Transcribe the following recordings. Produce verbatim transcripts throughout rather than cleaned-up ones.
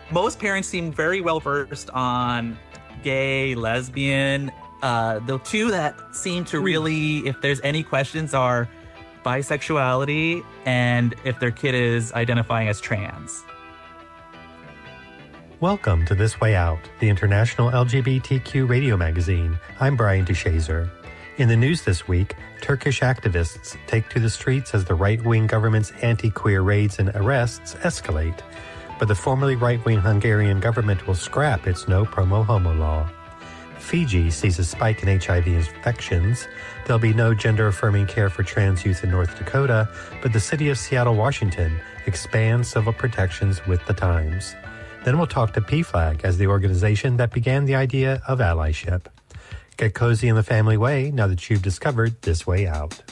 most parents seem very well versed on gay, lesbian. Uh, the two that seem to really, if there's any questions, are bisexuality and if their kid is identifying as trans. Welcome to This Way Out, the international L G B T Q radio magazine. I'm Brian DeShazer. In the news this week, Turkish activists take to the streets as the right-wing government's anti-queer raids and arrests escalate. But the formerly right-wing Hungarian government will scrap its no-promo homo law. Fiji sees a spike in H I V infections. There'll be no gender-affirming care for trans youth in North Dakota, but the city of Seattle, Washington expands civil protections with the times. Then we'll talk to P FLAG as the organization that began the idea of allyship. Get cozy in the family way now that you've discovered This Way Out.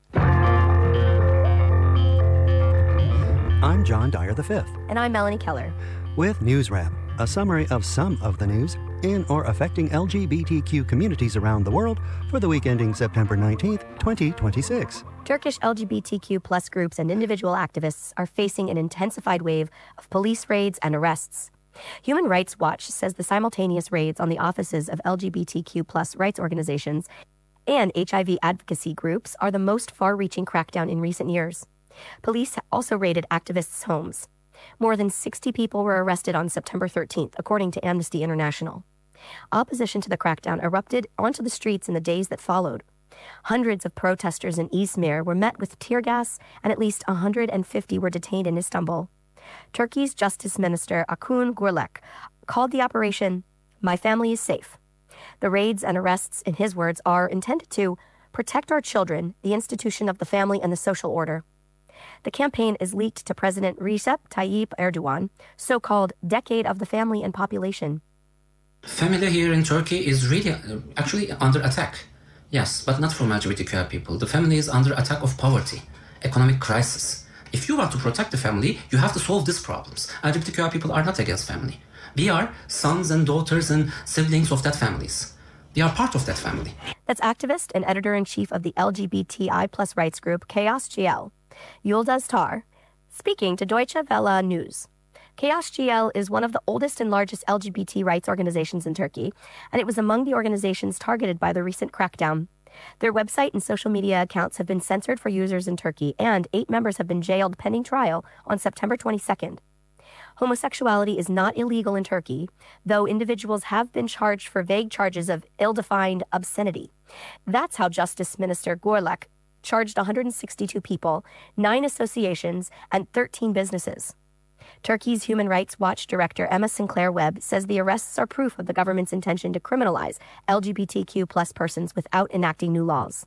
I'm John Dyer the fifth. And I'm Melanie Keller. With News Wrap, a summary of some of the news in or affecting L G B T Q communities around the world for the week ending September nineteenth, twenty twenty-six. Turkish L G B T Q plus groups and individual activists are facing an intensified wave of police raids and arrests. Human Rights Watch says the simultaneous raids on the offices of L G B T Q plus rights organizations and H I V advocacy groups are the most far-reaching crackdown in recent years. Police also raided activists' homes. More than sixty people were arrested on September thirteenth, according to Amnesty International. Opposition to the crackdown erupted onto the streets in the days that followed. Hundreds of protesters in Izmir were met with tear gas, and at least one hundred fifty were detained in Istanbul. Turkey's Justice Minister Akun Gürlek called the operation, "My family is safe." The raids and arrests, in his words, are intended to protect our children, the institution of the family, and the social order. The campaign is leaked to President Recep Tayyip Erdogan, so-called Decade of the Family and Population. Family here in Turkey is really uh, actually under attack. Yes, but not from L G B T Q people. The family is under attack of poverty, economic crisis. If you want to protect the family, you have to solve these problems. L G B T Q people are not against family. We are sons and daughters and siblings of that families. We are part of that family. That's activist and editor-in-chief of the L G B T I plus rights group Chaos G L, Yıldız Tar, speaking to Deutsche Welle News. Chaos G L is one of the oldest and largest L G B T rights organizations in Turkey, and it was among the organizations targeted by the recent crackdown. Their website and social media accounts have been censored for users in Turkey, and eight members have been jailed pending trial on September twenty-second. Homosexuality is not illegal in Turkey, though individuals have been charged for vague charges of ill-defined obscenity. That's how Justice Minister Gürlek charged one hundred sixty-two people, nine associations, and thirteen businesses. Turkey's Human Rights Watch director Emma Sinclair Webb says the arrests are proof of the government's intention to criminalize L G B T Q plus persons without enacting new laws.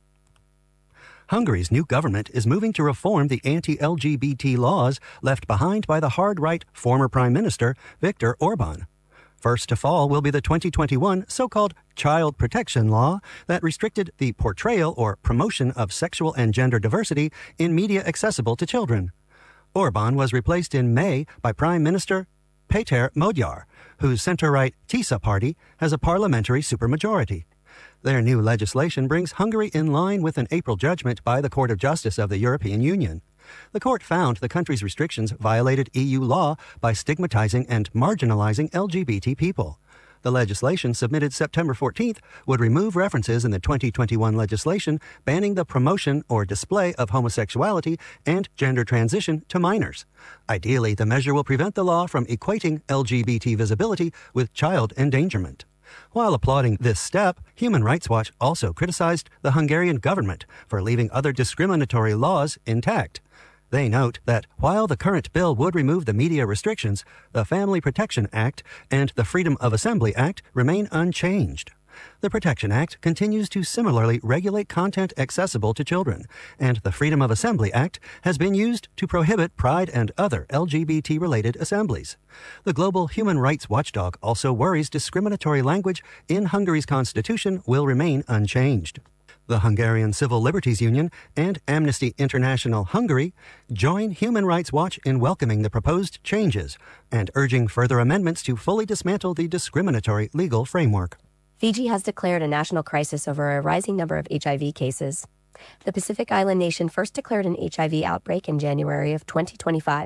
Hungary's new government is moving to reform the anti-L G B T laws left behind by the hard-right former Prime Minister Viktor Orban. First to fall will be the twenty twenty-one so-called Child Protection Law that restricted the portrayal or promotion of sexual and gender diversity in media accessible to children. Orban was replaced in May by Prime Minister Péter Magyar, whose center-right TISA party has a parliamentary supermajority. Their new legislation brings Hungary in line with an April judgment by the Court of Justice of the European Union. The court found the country's restrictions violated E U law by stigmatizing and marginalizing L G B T people. The legislation submitted September fourteenth would remove references in the twenty twenty-one legislation banning the promotion or display of homosexuality and gender transition to minors. Ideally, the measure will prevent the law from equating L G B T visibility with child endangerment. While applauding this step, Human Rights Watch also criticized the Hungarian government for leaving other discriminatory laws intact. They note that while the current bill would remove the media restrictions, the Family Protection Act and the Freedom of Assembly Act remain unchanged. The Protection Act continues to similarly regulate content accessible to children, and the Freedom of Assembly Act has been used to prohibit pride and other L G B T-related assemblies. The global human rights watchdog also worries discriminatory language in Hungary's constitution will remain unchanged. The Hungarian Civil Liberties Union and Amnesty International Hungary join Human Rights Watch in welcoming the proposed changes and urging further amendments to fully dismantle the discriminatory legal framework. Fiji has declared a national crisis over a rising number of H I V cases. The Pacific Island nation first declared an H I V outbreak in January of twenty twenty-five.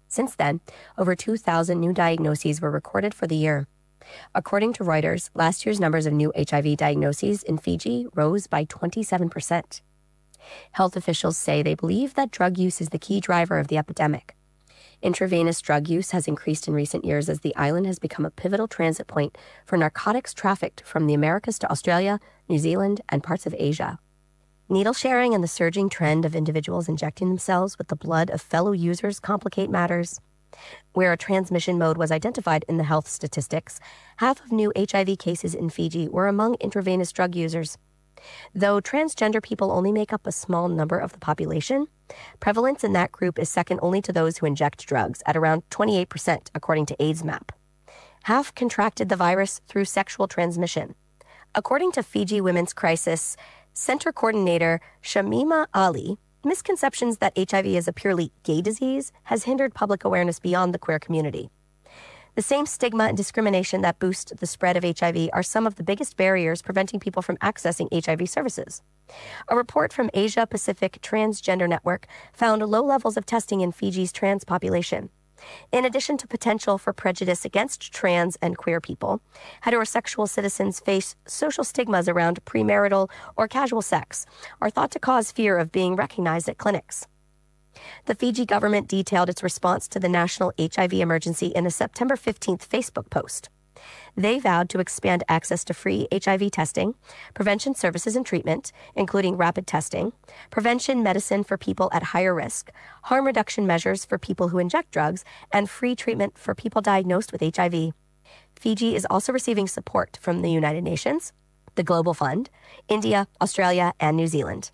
Since then, over two thousand new diagnoses were recorded for the year. According to Reuters, last year's numbers of new H I V diagnoses in Fiji rose by twenty-seven percent. Health officials say they believe that drug use is the key driver of the epidemic. Intravenous drug use has increased in recent years as the island has become a pivotal transit point for narcotics trafficked from the Americas to Australia, New Zealand, and parts of Asia. Needle sharing and the surging trend of individuals injecting themselves with the blood of fellow users complicate matters. Where a transmission mode was identified in the health statistics, half of new H I V cases in Fiji were among intravenous drug users. Though transgender people only make up a small number of the population, prevalence in that group is second only to those who inject drugs at around twenty-eight percent, according to AIDS map. Half contracted the virus through sexual transmission. According to Fiji Women's Crisis Center Coordinator Shamima Ali, misconceptions that H I V is a purely gay disease has hindered public awareness beyond the queer community. The same stigma and discrimination that boost the spread of H I V are some of the biggest barriers preventing people from accessing H I V services. A report from Asia Pacific Transgender Network found low levels of testing in Fiji's trans population. In addition to potential for prejudice against trans and queer people, heterosexual citizens face social stigmas around premarital or casual sex, are thought to cause fear of being recognized at clinics. The Fiji government detailed its response to the national H I V emergency in a September fifteenth Facebook post. They vowed to expand access to free H I V testing, prevention services and treatment, including rapid testing, prevention medicine for people at higher risk, harm reduction measures for people who inject drugs, and free treatment for people diagnosed with H I V. Fiji is also receiving support from the United Nations, the Global Fund, India, Australia, and New Zealand.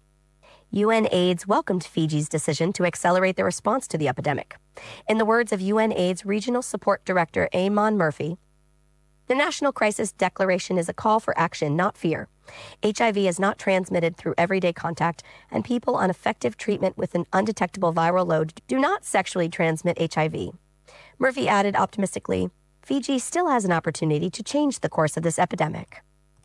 UNAIDS welcomed Fiji's decision to accelerate the response to the epidemic. In the words of UNAIDS Regional Support Director Eamon Murphy, "The National Crisis Declaration is a call for action, not fear. H I V is not transmitted through everyday contact, and people on effective treatment with an undetectable viral load do not sexually transmit H I V." Murphy added optimistically, "Fiji still has an opportunity to change the course of this epidemic."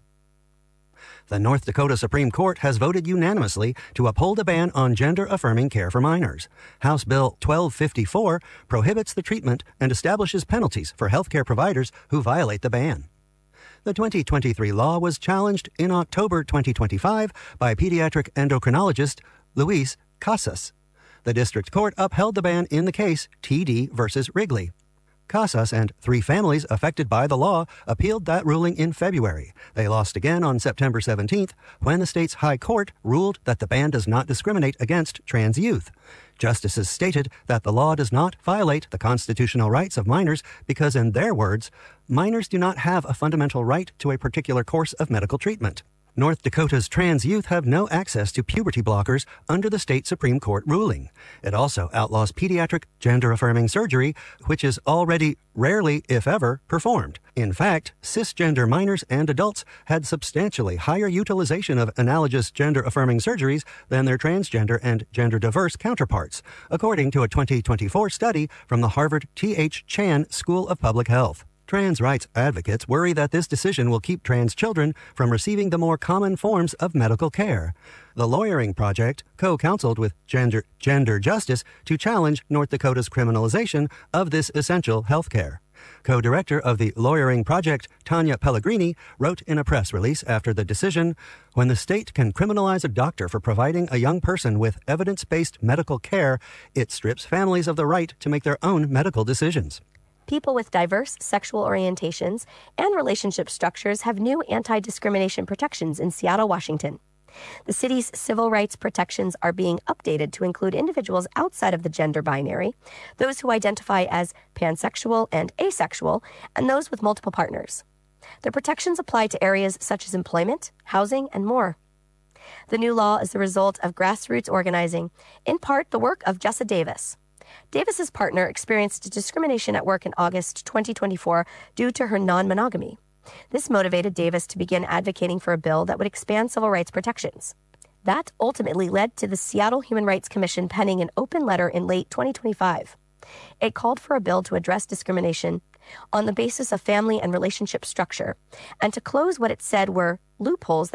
The North Dakota Supreme Court has voted unanimously to uphold a ban on gender-affirming care for minors. House Bill twelve fifty-four prohibits the treatment and establishes penalties for healthcare providers who violate the ban. The twenty twenty-three law was challenged in October twenty twenty-five by pediatric endocrinologist Luis Casas. The district court upheld the ban in the case T D versus Wrigley. Casas and three families affected by the law appealed that ruling in February. They lost again on September seventeenth when the state's high court ruled that the ban does not discriminate against trans youth. Justices stated that the law does not violate the constitutional rights of minors because, in their words, minors do not have a fundamental right to a particular course of medical treatment. North Dakota's trans youth have no access to puberty blockers under the state Supreme Court ruling. It also outlaws pediatric gender-affirming surgery, which is already rarely, if ever, performed. In fact, cisgender minors and adults had substantially higher utilization of analogous gender-affirming surgeries than their transgender and gender-diverse counterparts, according to a twenty twenty-four study from the Harvard T H Chan School of Public Health. Trans rights advocates worry that this decision will keep trans children from receiving the more common forms of medical care. The Lawyering Project co-counseled with Gender, Gender Justice to challenge North Dakota's criminalization of this essential health care. Co-director of the Lawyering Project, Tanya Pellegrini, wrote in a press release after the decision, "When the state can criminalize a doctor for providing a young person with evidence-based medical care, it strips families of the right to make their own medical decisions." People with diverse sexual orientations and relationship structures have new anti-discrimination protections in Seattle, Washington. The city's civil rights protections are being updated to include individuals outside of the gender binary, those who identify as pansexual and asexual, and those with multiple partners. The protections apply to areas such as employment, housing, and more. The new law is the result of grassroots organizing, in part the work of Jessa Davis. Davis's partner experienced discrimination at work in August twenty twenty-four due to her non-monogamy. This motivated Davis to begin advocating for a bill that would expand civil rights protections. That ultimately led to the Seattle Human Rights Commission penning an open letter in late twenty twenty-five. It called for a bill to address discrimination on the basis of family and relationship structure, and to close what it said were loopholes that